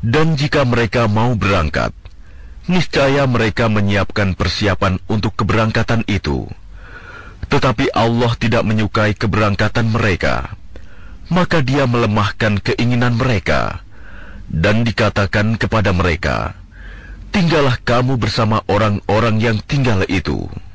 Dan jika mereka mau berangkat, niscaya mereka menyiapkan persiapan untuk keberangkatan itu. Tetapi Allah tidak menyukai keberangkatan mereka, maka Dia melemahkan keinginan mereka, dan dikatakan kepada mereka, tinggallah kamu bersama orang-orang yang tinggal itu.